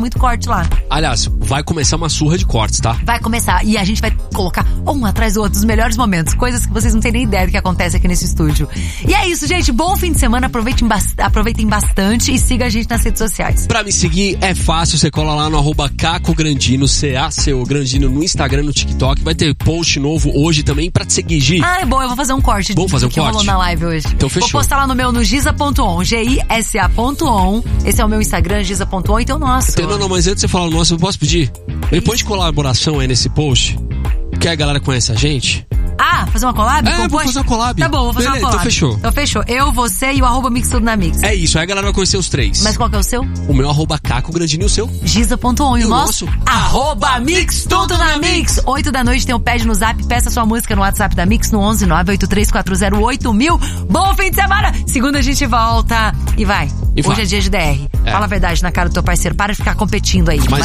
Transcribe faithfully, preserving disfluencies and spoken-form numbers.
muito corte lá. Aliás, vai começar uma surra de cortes, tá? Vai começar. E a gente vai colocar um atrás do outro, os melhores momentos. Coisas que vocês não têm nem ideia do que acontece aqui nesse estúdio. E é isso, gente. Bom fim de semana. Aproveitem, ba- aproveitem bastante e siga a gente nas redes sociais. Pra me seguir é fácil. Você cola lá no arroba Caco Grandino, C A C O Grandino, no Instagram, no TikTok. Vai ter post novo hoje também pra te seguir, Gi. Ah, é bom. Eu vou fazer um corte. Vamos fazer um que corte? rolou na live hoje. Então fechou. Vou postar lá no meu, no gisa ponto on. G I S A ponto on. Esse é o meu Instagram, gisa ponto on. E tem o nosso. Não, não, mas antes de você falar o nosso, eu posso pedir? Ele põe de colaboração aí nesse post, que a galera conhece a gente. Ah, fazer uma collab? É, Com vou post? fazer uma collab. Tá bom, vou fazer Beleza, uma collab. então fechou. Então fechou. Eu, você e o arroba Mix Tudo na Mix. É isso, aí a galera vai conhecer os três. Mas qual que é o seu? O meu arroba Caco Grandino e o seu? gisa ponto on. E, E o o nosso? nosso? Arroba Mix Tudo na Mix. Oito da noite tem o Pede no Zap. Peça sua música no WhatsApp da Mix no onze nove oito três quatro zero oito mil. Bom fim de semana. Segunda a gente volta. E vai. E Hoje vai. é dia de D R. É. Fala a verdade na cara do teu parceiro. Para de ficar competindo aí. Mas